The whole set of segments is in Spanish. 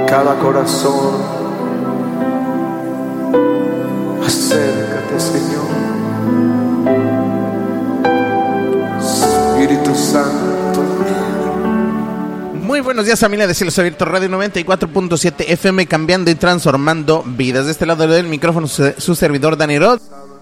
cada corazón. Acércate, Señor. Espíritu Santo. Muy buenos días, familia de Cielos Abiertos, Radio 94.7 FM, cambiando y transformando vidas. De este lado del micrófono su servidor Dani Roth.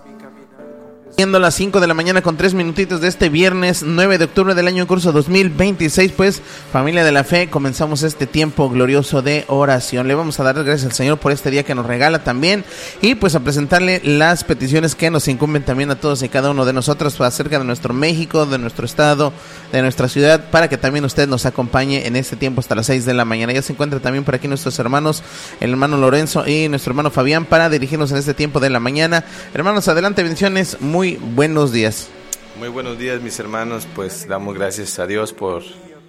Siendo las 5 de la mañana con 3 minutitos de este viernes 9 de octubre del año en curso 2026, pues familia de la fe, comenzamos este tiempo glorioso de oración. Le vamos a dar gracias al Señor por este día que nos regala también, y pues a presentarle las peticiones que nos incumben también a todos y cada uno de nosotros acerca de nuestro México, de nuestro estado, de nuestra ciudad, para que también usted nos acompañe en este tiempo hasta las 6 de la mañana. Ya se encuentra también por aquí nuestros hermanos, el hermano Lorenzo y nuestro hermano Fabián, para dirigirnos en este tiempo de la mañana. Hermanos, adelante, bendiciones, muy buenos días. Muy buenos días, mis hermanos. Pues damos gracias a Dios por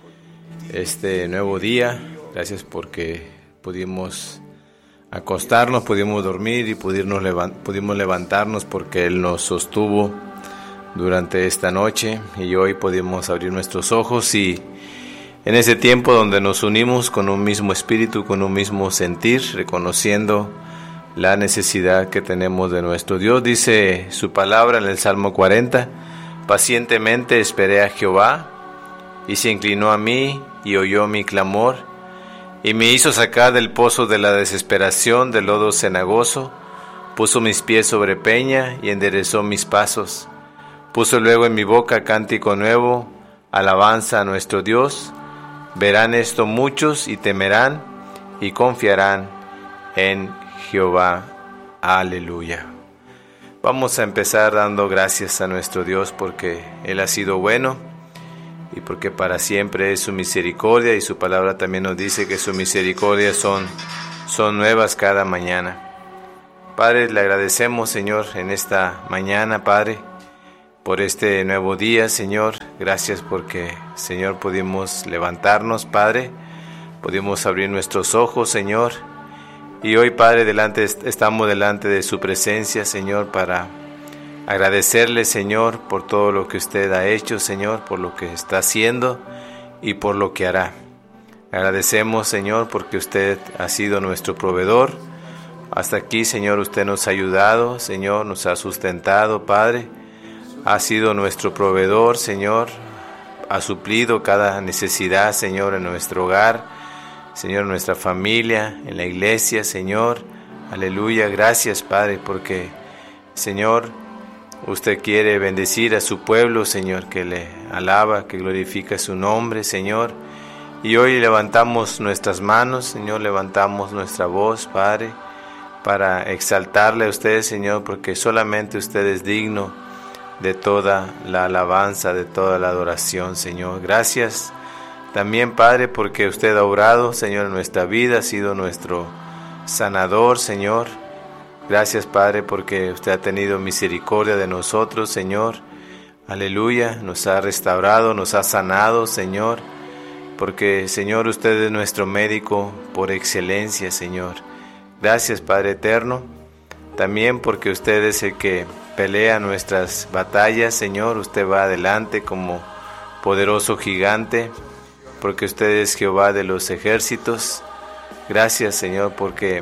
este nuevo día. Gracias porque pudimos acostarnos, pudimos dormir y pudimos levantarnos porque Él nos sostuvo durante esta noche, y hoy pudimos abrir nuestros ojos, y en ese tiempo donde nos unimos con un mismo espíritu, con un mismo sentir, reconociendo la necesidad que tenemos de nuestro Dios. Dice su palabra en el Salmo 40: pacientemente esperé a Jehová, y se inclinó a mí, y oyó mi clamor, y me hizo sacar del pozo de la desesperación, del lodo cenagoso. Puso mis pies sobre peña, y enderezó mis pasos. Puso luego en mi boca cántico nuevo, alabanza a nuestro Dios. Verán esto muchos, y temerán, y confiarán en Jehová. Aleluya. Vamos a empezar dando gracias a nuestro Dios porque Él ha sido bueno y porque para siempre es su misericordia, y su palabra también nos dice que sus misericordias son nuevas cada mañana. Padre, le agradecemos, Señor, en esta mañana, Padre, por este nuevo día, Señor. Gracias porque, Señor, pudimos levantarnos, Padre, pudimos abrir nuestros ojos, Señor. Y hoy, Padre, estamos delante de su presencia, Señor, para agradecerle, Señor, por todo lo que usted ha hecho, Señor, por lo que está haciendo y por lo que hará. Agradecemos, Señor, porque usted ha sido nuestro proveedor. Hasta aquí, Señor, usted nos ha ayudado, Señor, nos ha sustentado, Padre. Ha sido nuestro proveedor, Señor. Ha suplido cada necesidad, Señor, en nuestro hogar, Señor, en nuestra familia, en la iglesia, Señor. Aleluya. Gracias, Padre, porque, Señor, usted quiere bendecir a su pueblo, Señor, que le alaba, que glorifica su nombre, Señor. Y hoy levantamos nuestras manos, Señor, levantamos nuestra voz, Padre, para exaltarle a usted, Señor, porque solamente usted es digno de toda la alabanza, de toda la adoración, Señor. Gracias también, Padre, porque usted ha obrado, Señor, en nuestra vida, ha sido nuestro sanador, Señor. Gracias, Padre, porque usted ha tenido misericordia de nosotros, Señor. Aleluya, nos ha restaurado, nos ha sanado, Señor, porque, Señor, usted es nuestro médico por excelencia, Señor. Gracias, Padre eterno, también porque usted es el que pelea nuestras batallas, Señor. Usted va adelante como poderoso gigante, porque usted es Jehová de los ejércitos. Gracias, Señor, porque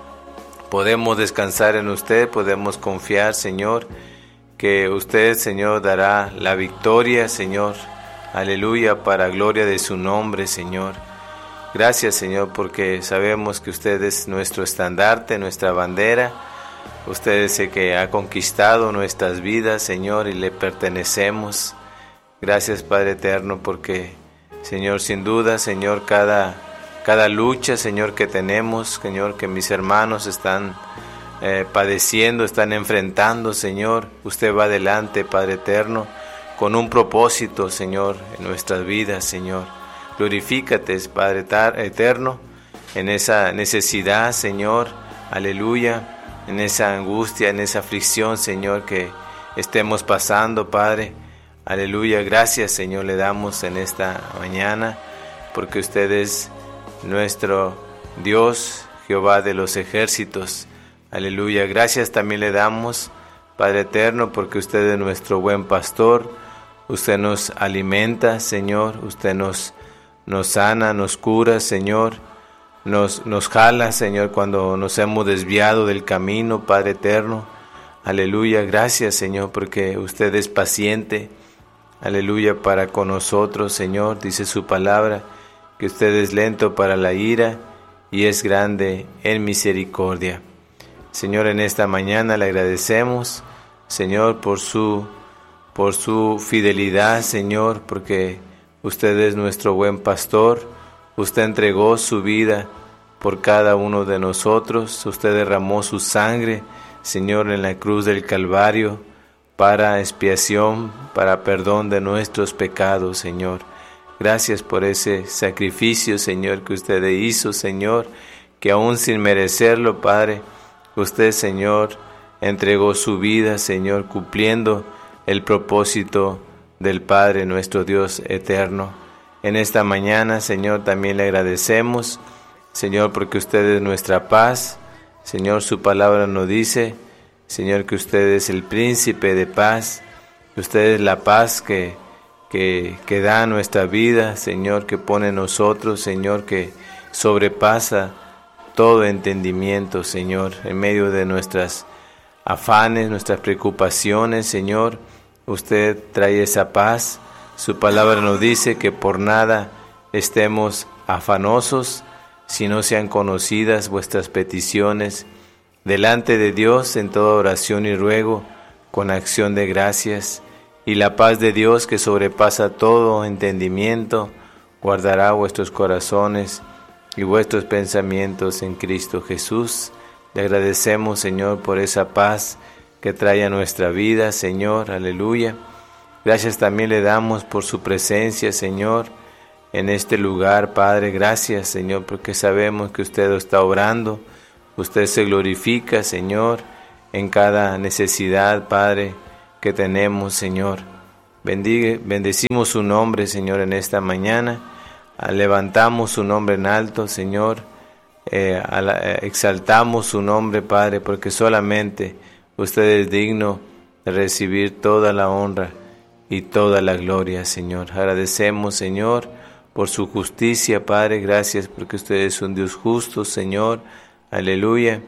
podemos descansar en usted, podemos confiar, Señor, que usted, Señor, dará la victoria, Señor. Aleluya, para gloria de su nombre, Señor. Gracias, Señor, porque sabemos que usted es nuestro estandarte, nuestra bandera. Usted es el que ha conquistado nuestras vidas, Señor, y le pertenecemos. Gracias, Padre eterno, porque, Señor, sin duda, Señor, cada lucha, Señor, que tenemos, Señor, que mis hermanos están padeciendo, están enfrentando, Señor, usted va adelante, Padre eterno, con un propósito, Señor, en nuestras vidas, Señor. Glorifícate, Padre eterno, en esa necesidad, Señor, aleluya, en esa angustia, en esa aflicción, Señor, que estemos pasando, Padre. Aleluya, gracias, Señor, le damos en esta mañana, porque usted es nuestro Dios, Jehová de los ejércitos. Aleluya, gracias también le damos, Padre eterno, porque usted es nuestro buen pastor. Usted nos alimenta, Señor, usted nos sana, nos cura, Señor, nos jala, Señor, cuando nos hemos desviado del camino, Padre eterno. Aleluya, gracias, Señor, porque usted es paciente. Aleluya, para con nosotros, Señor. Dice su palabra que usted es lento para la ira y es grande en misericordia. Señor, en esta mañana le agradecemos, Señor, por su fidelidad, Señor, porque usted es nuestro buen pastor. Usted entregó su vida por cada uno de nosotros. Usted derramó su sangre, Señor, en la cruz del Calvario para expiación, para perdón de nuestros pecados, Señor. Gracias por ese sacrificio, Señor, que usted hizo, Señor, que aún sin merecerlo, Padre, usted, Señor, entregó su vida, Señor, cumpliendo el propósito del Padre, nuestro Dios eterno. En esta mañana, Señor, también le agradecemos, Señor, porque usted es nuestra paz. Señor, su palabra nos dice, Señor, que usted es el príncipe de paz, que usted es la paz que da nuestra vida, Señor, que pone en nosotros, Señor, que sobrepasa todo entendimiento, Señor, en medio de nuestras afanes, nuestras preocupaciones, Señor, usted trae esa paz. Su palabra nos dice que por nada estemos afanosos, si no sean conocidas vuestras peticiones delante de Dios en toda oración y ruego, con acción de gracias. Y la paz de Dios, que sobrepasa todo entendimiento, guardará vuestros corazones y vuestros pensamientos en Cristo Jesús. Le agradecemos, Señor, por esa paz que trae a nuestra vida, Señor. Aleluya. Gracias también le damos por su presencia, Señor, en este lugar, Padre. Gracias, Señor, porque sabemos que usted está obrando. Usted se glorifica, Señor, en cada necesidad, Padre, que tenemos, Señor. Bendecimos su nombre, Señor, en esta mañana. Levantamos su nombre en alto, Señor. Exaltamos su nombre, Padre, porque solamente usted es digno de recibir toda la honra y toda la gloria, Señor. Agradecemos, Señor, por su justicia, Padre. Gracias porque usted es un Dios justo, Señor. Aleluya.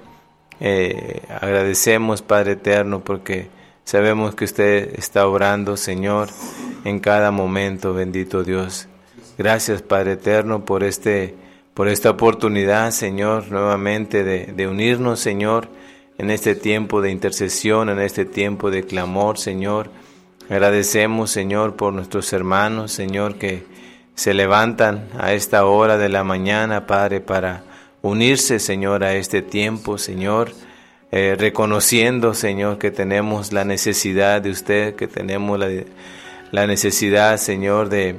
Agradecemos, Padre eterno, porque sabemos que usted está obrando, Señor, en cada momento, bendito Dios. Gracias, Padre eterno, por esta oportunidad, Señor, nuevamente de unirnos, Señor, en este tiempo de intercesión, en este tiempo de clamor, Señor. Agradecemos, Señor, por nuestros hermanos, Señor, que se levantan a esta hora de la mañana, Padre, para unirse, Señor, a este tiempo, Señor, reconociendo, Señor, que tenemos la necesidad de usted, que tenemos la necesidad, Señor, de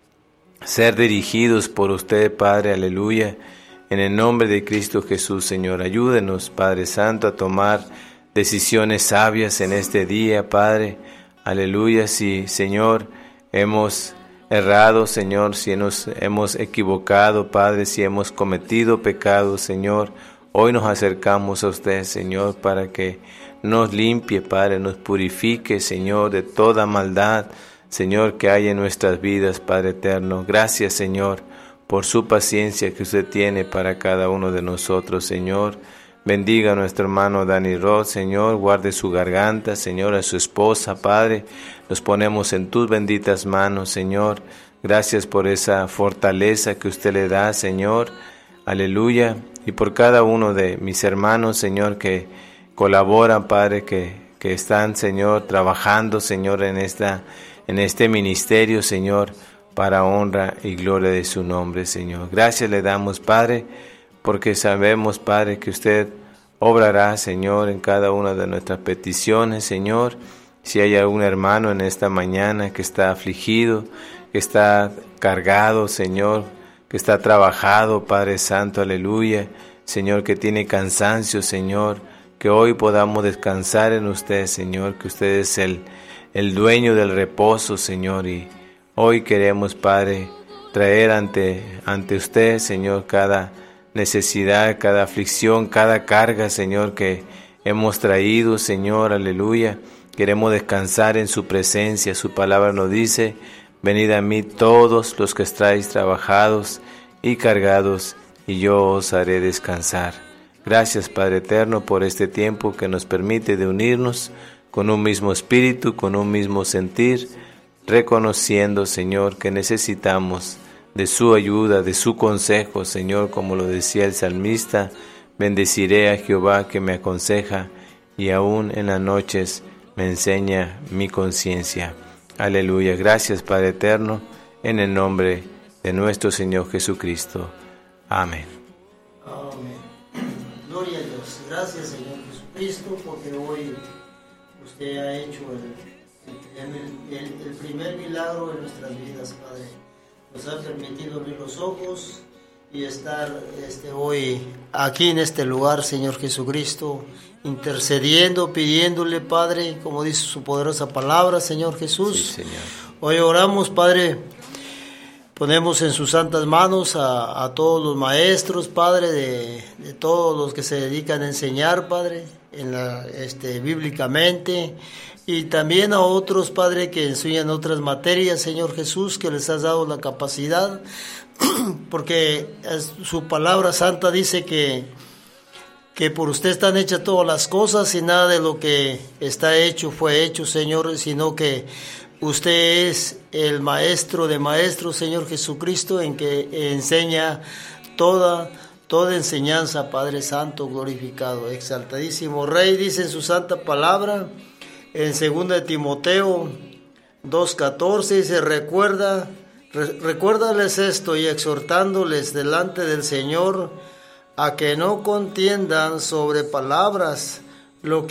ser dirigidos por usted, Padre, aleluya. En el nombre de Cristo Jesús, Señor, ayúdenos, Padre Santo, a tomar decisiones sabias en este día, Padre, aleluya. Si, Señor, hemos errado, Señor, si nos hemos equivocado, Padre, si hemos cometido pecados, Señor, hoy nos acercamos a usted, Señor, para que nos limpie, Padre, nos purifique, Señor, de toda maldad, Señor, que hay en nuestras vidas, Padre eterno. Gracias, Señor, por su paciencia que usted tiene para cada uno de nosotros, Señor. Bendiga a nuestro hermano Dani Roth, Señor, guarde su garganta, Señor, a su esposa, Padre. Los ponemos en tus benditas manos, Señor. Gracias por esa fortaleza que usted le da, Señor. Aleluya. Y por cada uno de mis hermanos, Señor, que colaboran, Padre, que están, Señor, trabajando, Señor, en este ministerio, Señor, para honra y gloria de su nombre, Señor. Gracias le damos, Padre, porque sabemos, Padre, que usted obrará, Señor, en cada una de nuestras peticiones, Señor. Si hay algún hermano en esta mañana que está afligido, que está cargado, Señor, que está trabajado, Padre Santo, aleluya, Señor, que tiene cansancio, Señor, que hoy podamos descansar en usted, Señor, que usted es el dueño del reposo, Señor, y hoy queremos, Padre, traer ante usted, Señor, cada necesidad, cada aflicción, cada carga, Señor, que hemos traído, Señor, aleluya. Queremos descansar en su presencia. Su palabra nos dice: venid a mí todos los que estáis trabajados y cargados, y yo os haré descansar. Gracias, Padre eterno, por este tiempo que nos permite de unirnos con un mismo espíritu, con un mismo sentir, reconociendo, Señor, que necesitamos de su ayuda, de su consejo, Señor, como lo decía el salmista: bendeciré a Jehová que me aconseja, y aún en las noches me enseña mi conciencia. Aleluya. Gracias, Padre eterno, en el nombre de nuestro Señor Jesucristo. Amén. Amén. Gloria a Dios. Gracias, Señor Jesucristo, porque hoy usted ha hecho el primer milagro en nuestras vidas, Padre. Nos ha permitido abrir los ojos y estar hoy aquí en este lugar, Señor Jesucristo, intercediendo, pidiéndole, Padre, como dice su poderosa palabra, Señor Jesús. Sí, Señor. Hoy oramos, Padre, ponemos en sus santas manos a todos los maestros, Padre, de todos los que se dedican a enseñar, Padre, bíblicamente, y también a otros, Padre, que enseñan otras materias, Señor Jesús, que les has dado la capacidad, porque su palabra santa dice que por usted están hechas todas las cosas, y nada de lo que está hecho fue hecho, Señor, sino que usted es el maestro de maestros, Señor Jesucristo, en que enseña toda enseñanza, Padre Santo, glorificado, exaltadísimo Rey. Dice en su santa palabra, en 2 de Timoteo 2:14, dice: recuérdales esto, y exhortándoles delante del Señor a que no contiendan sobre palabras, lo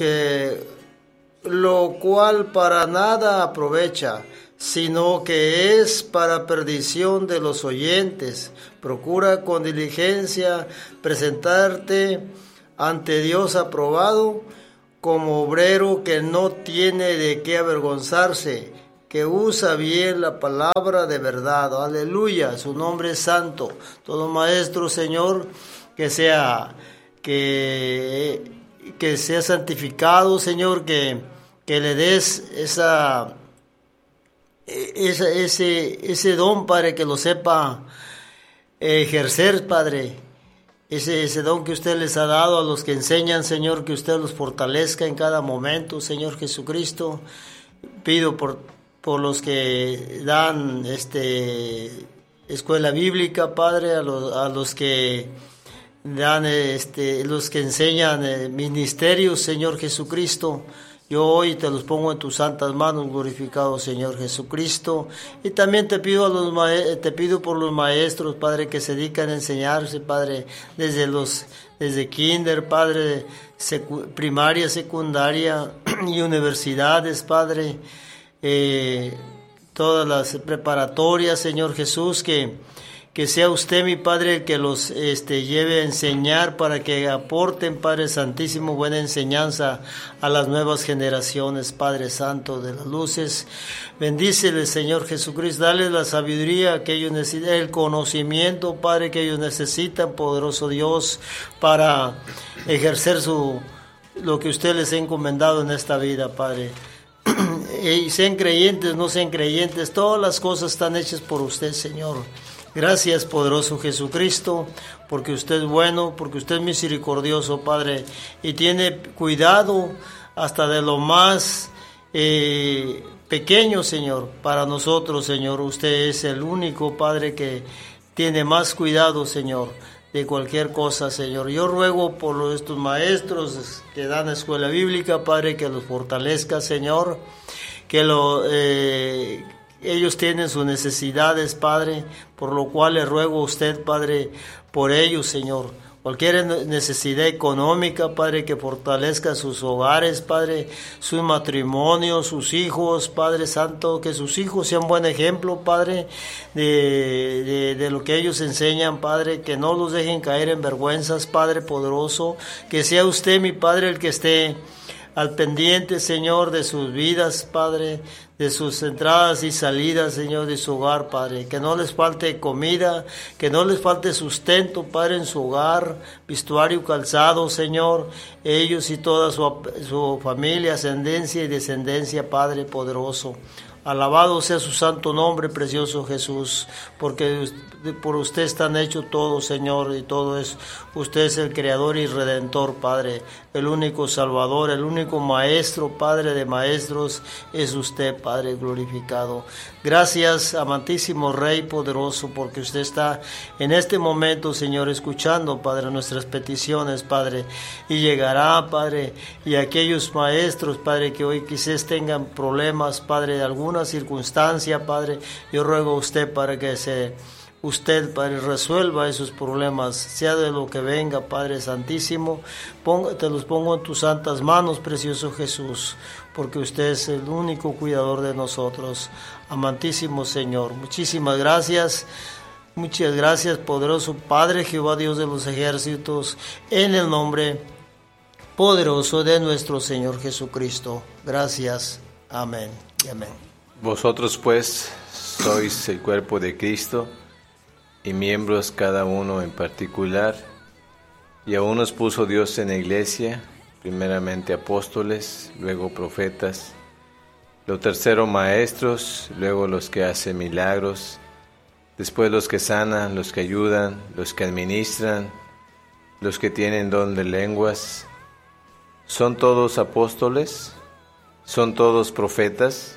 cual para nada aprovecha, sino que es para perdición de los oyentes. Procura con diligencia presentarte ante Dios aprobado, como obrero que no tiene de qué avergonzarse, que usa bien la palabra de verdad. Aleluya, su nombre es santo. Todo maestro, Señor, que sea santificado, Señor, que le des ese don, Padre, que lo sepa ejercer, Padre, ese don que usted les ha dado a los que enseñan, Señor, que usted los fortalezca en cada momento, Señor Jesucristo. Pido por los que dan escuela bíblica, Padre, a los que dan los que enseñan ministerios, Señor Jesucristo. Yo hoy te los pongo en tus santas manos, glorificado Señor Jesucristo. Y también te pido por los maestros, Padre, que se dedican a enseñarse, Padre, desde kinder, Padre, primaria, secundaria y universidades, Padre, todas las preparatorias, Señor Jesús, que sea usted, mi Padre, el que los lleve a enseñar, para que aporten, Padre Santísimo, buena enseñanza a las nuevas generaciones, Padre Santo de las luces. Bendíceles, Señor Jesucristo, dale la sabiduría que ellos necesitan, el conocimiento, Padre, que ellos necesitan, poderoso Dios, para ejercer lo que usted les ha encomendado en esta vida, Padre. Y sean creyentes, no sean creyentes, todas las cosas están hechas por usted, Señor. Gracias, poderoso Jesucristo, porque usted es bueno, porque usted es misericordioso, Padre, y tiene cuidado hasta de lo más pequeño, Señor, para nosotros, Señor. Usted es el único, Padre, que tiene más cuidado, Señor, de cualquier cosa, Señor. Yo ruego por estos maestros que dan escuela bíblica, Padre, que los fortalezca, Señor, que ellos tienen sus necesidades, Padre, por lo cual le ruego a usted, Padre, por ellos, Señor. Cualquier necesidad económica, Padre, que fortalezca sus hogares, Padre, sus matrimonios, sus hijos, Padre Santo, que sus hijos sean buen ejemplo, Padre, de lo que ellos enseñan, Padre, que no los dejen caer en vergüenzas, Padre poderoso, que sea usted, mi Padre, el que esté al pendiente, Señor, de sus vidas, Padre, de sus entradas y salidas, Señor, de su hogar, Padre. Que no les falte comida, que no les falte sustento, Padre, en su hogar, vestuario, calzado, Señor. Ellos y toda su familia, ascendencia y descendencia, Padre poderoso. Alabado sea su santo nombre, precioso Jesús, porque por usted están hechos todo, Señor, y todo es, usted es el Creador y Redentor, Padre, el único Salvador, el único Maestro, Padre de maestros, es usted, Padre glorificado. Gracias, amantísimo Rey poderoso, porque usted está en este momento, Señor, escuchando, Padre, nuestras peticiones, Padre, y llegará, Padre, y aquellos maestros, Padre, que hoy quizás tengan problemas, Padre, de alguna circunstancia, Padre, yo ruego a usted para que usted, Padre, resuelva esos problemas, sea de lo que venga, Padre Santísimo, te los pongo en tus santas manos, precioso Jesús, porque usted es el único cuidador de nosotros, amantísimo Señor. Muchísimas gracias. Muchas gracias, poderoso Padre Jehová, Dios de los ejércitos, en el nombre poderoso de nuestro Señor Jesucristo. Gracias. Amén y amén. Vosotros pues sois el cuerpo de Cristo y miembros cada uno en particular, y a unos puso Dios en la iglesia, primeramente apóstoles, luego profetas, lo tercero maestros, luego los que hacen milagros, después los que sanan, los que ayudan, los que administran, los que tienen don de lenguas. ¿Son todos apóstoles? ¿Son todos profetas?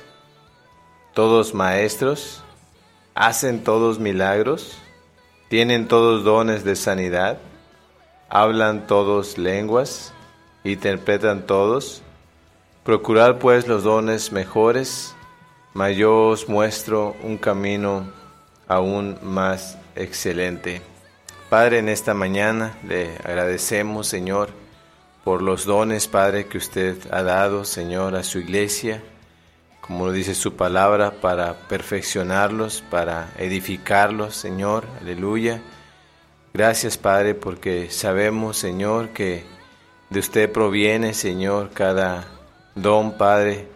¿Todos maestros? ¿Hacen todos milagros? ¿Tienen todos dones de sanidad? ¿Hablan todos lenguas? ¿Interpretan todos? Procurad pues los dones mejores, mas yo os muestro un camino aún más excelente. Padre, en esta mañana le agradecemos, Señor, por los dones, Padre, que usted ha dado, Señor, a su iglesia, como lo dice su palabra, para perfeccionarlos, para edificarlos, Señor, aleluya. Gracias, Padre, porque sabemos, Señor, que de usted proviene, Señor, cada don, Padre,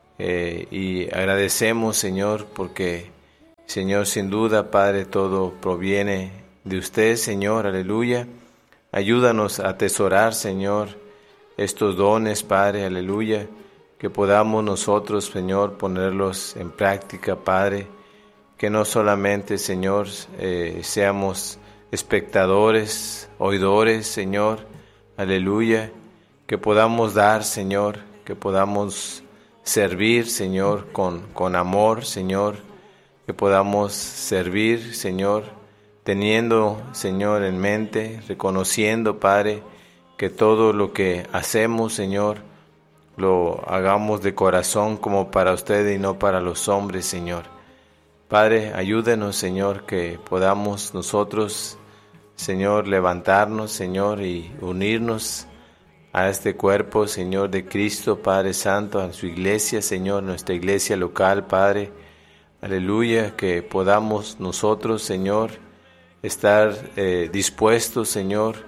y agradecemos, Señor, porque, Señor, sin duda, Padre, todo proviene de usted, Señor, aleluya. Ayúdanos a atesorar, Señor, estos dones, Padre, aleluya, que podamos nosotros, Señor, ponerlos en práctica, Padre, que no solamente, Señor, seamos espectadores, oidores, Señor, aleluya, que podamos dar, Señor, que podamos servir, Señor, con amor, Señor, que podamos servir, Señor, teniendo, Señor, en mente, reconociendo, Padre, que todo lo que hacemos, Señor, lo hagamos de corazón como para usted y no para los hombres, Señor. Padre, ayúdenos, Señor, que podamos nosotros, Señor, levantarnos, Señor, y unirnos a este cuerpo, Señor, de Cristo, Padre Santo, a su iglesia, Señor, nuestra iglesia local, Padre, aleluya, que podamos nosotros, Señor, estar dispuestos, Señor,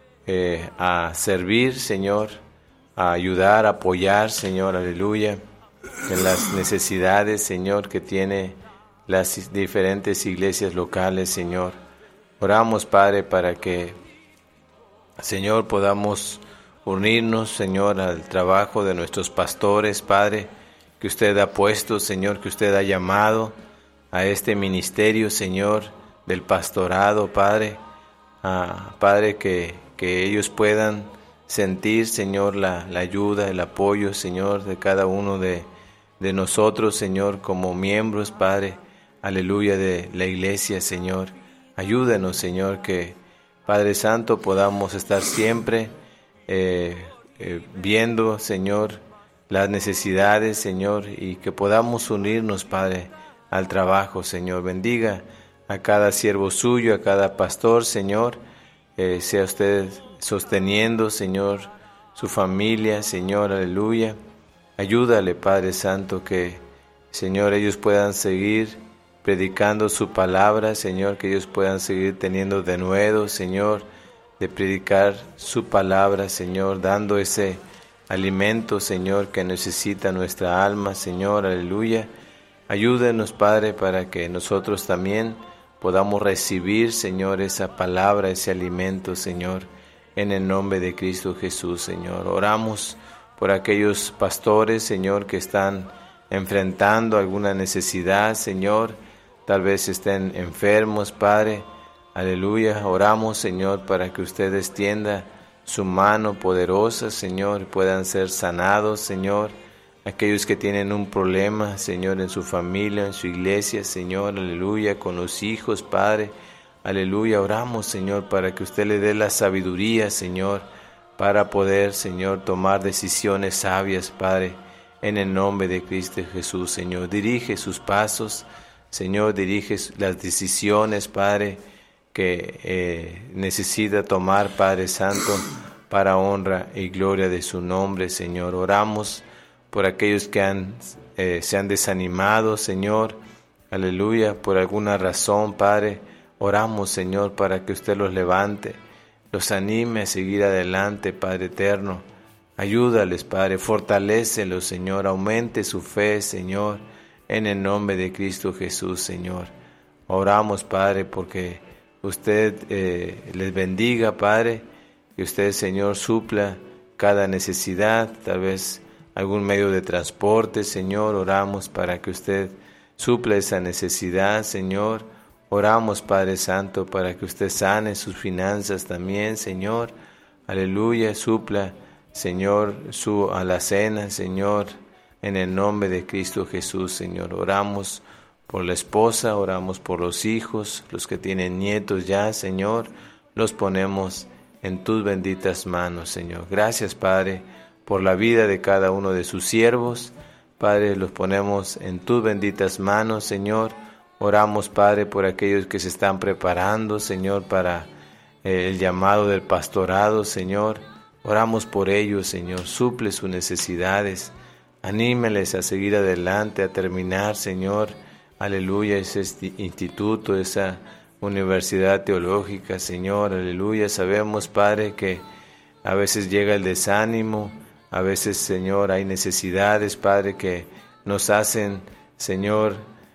a servir, Señor, a ayudar, a apoyar, Señor, aleluya, en las necesidades, Señor, que tiene las diferentes iglesias locales, Señor. Oramos, Padre, para que, Señor, podamos unirnos, Señor, al trabajo de nuestros pastores, Padre, que usted ha puesto, Señor, que usted ha llamado a este ministerio, Señor, del pastorado, Padre, Padre, que ellos puedan sentir, Señor, la ayuda, el apoyo, Señor, de cada uno de nosotros, Señor, como miembros, Padre, aleluya, de la iglesia, Señor. Ayúdanos, Señor, que, Padre Santo, podamos estar siempre viendo, Señor, las necesidades, Señor, y que podamos unirnos, Padre, al trabajo, Señor. Bendiga a cada siervo suyo, a cada pastor, Señor, sea usted sosteniendo, Señor, su familia, Señor, aleluya. Ayúdale, Padre Santo, que, Señor, ellos puedan seguir predicando su palabra, Señor, que ellos puedan seguir teniendo denuedo, Señor, de predicar su palabra, Señor, dando ese alimento, Señor, que necesita nuestra alma, Señor, aleluya. Ayúdenos, Padre, para que nosotros también podamos recibir, Señor, esa palabra, ese alimento, Señor, en el nombre de Cristo Jesús, Señor. Oramos por aquellos pastores, Señor, que están enfrentando alguna necesidad, Señor. Tal vez estén enfermos, Padre. Aleluya. Oramos, Señor, para que usted extienda su mano poderosa, Señor, puedan ser sanados, Señor. Aquellos que tienen un problema, Señor, en su familia, en su iglesia, Señor, aleluya, con los hijos, Padre. Aleluya, oramos, Señor, para que usted le dé la sabiduría, Señor, para poder, Señor, tomar decisiones sabias, Padre, en el nombre de Cristo Jesús, Señor. Dirige sus pasos, Señor, dirige las decisiones, Padre, que necesita tomar, Padre Santo, para honra y gloria de su nombre, Señor. Oramos por aquellos que se han desanimado, Señor, aleluya, por alguna razón, Padre. Oramos, Señor, para que usted los levante, los anime a seguir adelante, Padre eterno. Ayúdales, Padre, fortalécelos, Señor, aumente su fe, Señor, en el nombre de Cristo Jesús, Señor. Oramos, Padre, porque usted les bendiga, Padre, que usted, Señor, supla cada necesidad, tal vez algún medio de transporte, Señor. Oramos para que usted supla esa necesidad, Señor. Oramos, Padre Santo, para que usted sane sus finanzas también, Señor. Aleluya, supla, Señor, su alacena, Señor, en el nombre de Cristo Jesús, Señor. Oramos por la esposa, oramos por los hijos, los que tienen nietos ya, Señor, los ponemos en tus benditas manos, Señor. Gracias, Padre, por la vida de cada uno de sus siervos. Padre, los ponemos en tus benditas manos, Señor. Oramos, Padre, por aquellos que se están preparando, Señor, para el llamado del pastorado, Señor. Oramos por ellos, Señor. Suple sus necesidades. Anímeles a seguir adelante, a terminar, Señor. Aleluya, ese instituto, esa universidad teológica, Señor. Aleluya. Sabemos, Padre, que a veces llega el desánimo. A veces, Señor, hay necesidades, Padre, que nos hacen, Señor,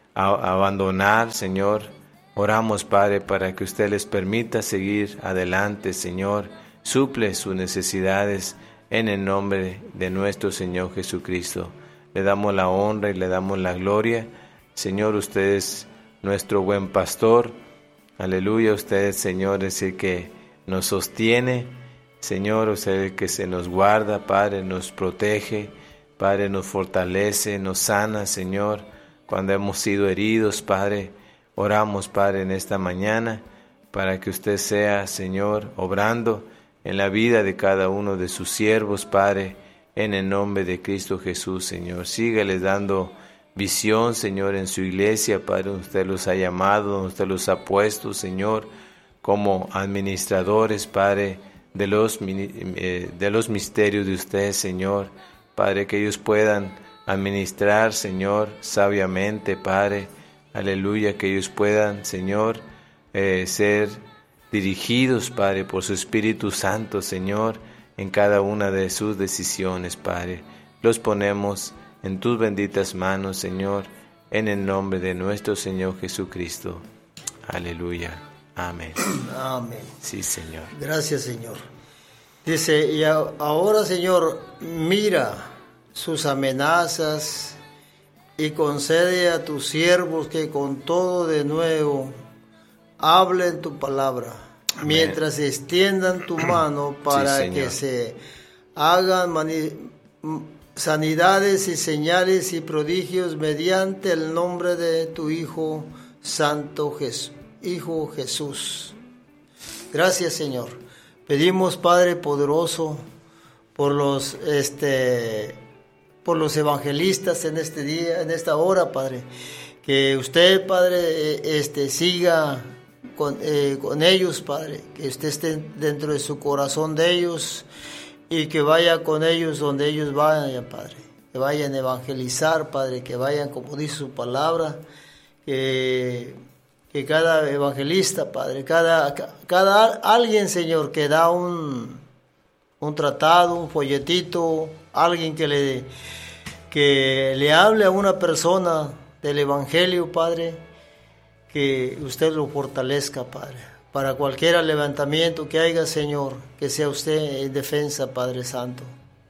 abandonar, Señor. Oramos, Padre, para que usted les permita seguir adelante, Señor. Suple sus necesidades en el nombre de nuestro Señor Jesucristo. Le damos la honra y le damos la gloria. Señor, usted es nuestro buen pastor. Aleluya, usted, Señor, es el que nos sostiene. Señor, usted es el que se nos guarda, Padre, nos protege, Padre, nos fortalece, nos sana, Señor. Cuando hemos sido heridos, Padre, oramos, Padre, en esta mañana, para que usted sea, Señor, obrando en la vida de cada uno de sus siervos, Padre, en el nombre de Cristo Jesús, Señor. Sígueles dando visión, Señor, en su iglesia, Padre, usted los ha llamado, usted los ha puesto, Señor, como administradores, Padre, de los misterios de usted, Señor. Padre, que ellos puedan administrar, Señor, sabiamente, Padre, aleluya, que ellos puedan, Señor, ser dirigidos, Padre, por su Espíritu Santo, Señor, en cada una de sus decisiones, Padre. Los ponemos en tus benditas manos, Señor, en el nombre de nuestro Señor Jesucristo. Aleluya. Amén. Amén. Sí, Señor. Gracias, Señor. Dice, y ahora, Señor, mira sus amenazas y concede a tus siervos que con todo de nuevo hablen tu palabra. Amén. Mientras extiendan tu mano para sí, que se hagan sanidades y señales y prodigios mediante el nombre de tu Hijo Santo Hijo Jesús. Gracias, Señor. Pedimos, Padre poderoso, por los evangelistas en este día, en esta hora, Padre, que usted, Padre, siga con ellos, Padre, que usted esté dentro de su corazón de ellos y que vaya con ellos donde ellos vayan, Padre, que vayan a evangelizar, Padre, que vayan, como dice su palabra, que cada evangelista, Padre, cada alguien, Señor, que da un tratado, un folletito, alguien que le hable a una persona del Evangelio, Padre, que usted lo fortalezca, Padre, para cualquier levantamiento que haya, Señor, que sea usted en defensa, Padre Santo.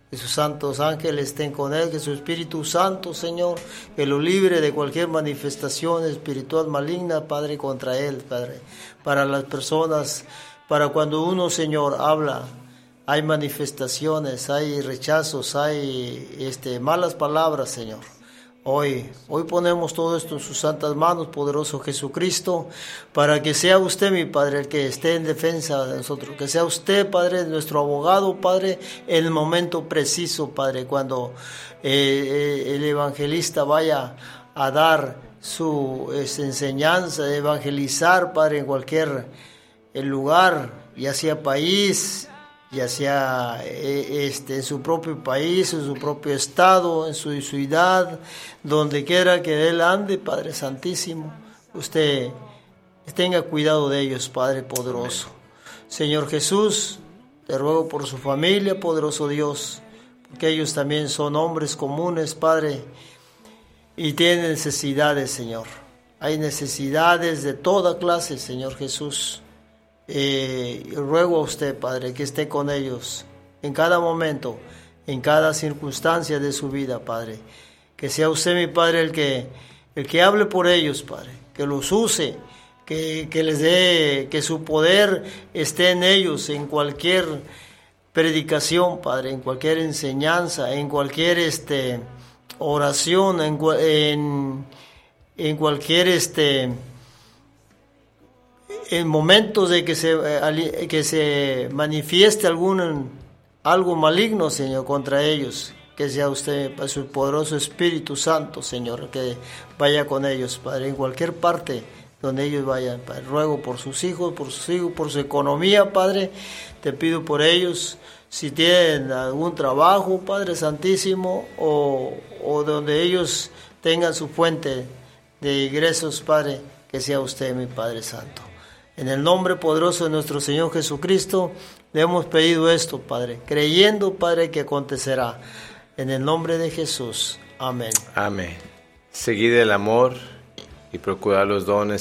que sus santos ángeles estén con él, que su Espíritu Santo, Señor, que lo libre de cualquier manifestación espiritual maligna, Padre, contra él, Padre. Para las personas, para cuando uno, Señor, habla, hay manifestaciones, hay rechazos, hay malas palabras, Señor. Hoy ponemos todo esto en sus santas manos, poderoso Jesucristo, para que sea usted, mi Padre, el que esté en defensa de nosotros, que sea usted, Padre, nuestro abogado, Padre, en el momento preciso, Padre, cuando el evangelista vaya a dar su enseñanza, de evangelizar, Padre, en cualquier lugar, ya sea país, ya sea en su propio país, en su propio estado, en su ciudad, donde quiera que él ande, Padre Santísimo, usted tenga cuidado de ellos, Padre poderoso. Señor Jesús, te ruego por su familia, poderoso Dios, porque ellos también son hombres comunes, Padre, y tienen necesidades, Señor. Hay necesidades de toda clase, Señor Jesús. Ruego a usted, Padre, que esté con ellos en cada momento, en cada circunstancia de su vida, Padre. Que sea usted, mi Padre, el que hable por ellos, Padre, que los use, que les dé, que su poder esté en ellos, en cualquier predicación, Padre, en cualquier enseñanza, en cualquier oración, en cualquier en momentos de que se manifieste algo maligno, Señor, contra ellos, que sea usted, su poderoso Espíritu Santo, Señor, que vaya con ellos, Padre, en cualquier parte donde ellos vayan, Padre. Ruego por sus hijos, por su economía, Padre, te pido por ellos, si tienen algún trabajo, Padre Santísimo, o donde ellos tengan su fuente de ingresos, Padre, que sea usted, mi Padre Santo. En el nombre poderoso de nuestro Señor Jesucristo, le hemos pedido esto, Padre, creyendo, Padre, que acontecerá. En el nombre de Jesús. Amén. Amén. Seguid el amor y procurad los dones